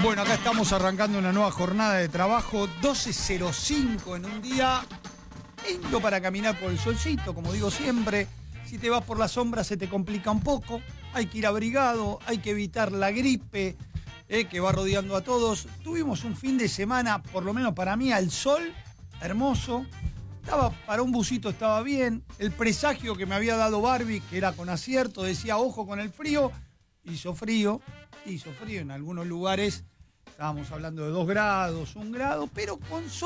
Bueno, acá estamos arrancando una nueva jornada de trabajo, 12:05 en un día lindo para caminar por el solcito, como digo siempre. Si te vas por la sombra se te complica un poco, hay que ir abrigado, hay que evitar la gripe que va rodeando a todos. Tuvimos un fin de semana, por lo menos para mí, al sol, hermoso. Para un busito estaba bien. El presagio que me había dado Barbie, que era con acierto, decía ojo con el frío. Hizo frío en algunos lugares. Estábamos hablando de 2 grados, 1 grado, pero con sol.